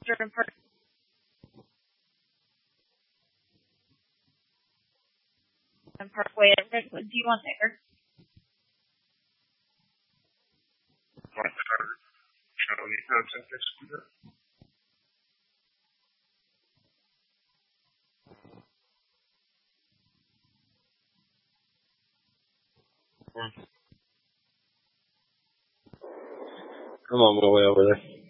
Jordan Parkway at Redwood. Do you want there? I'm on my way over there.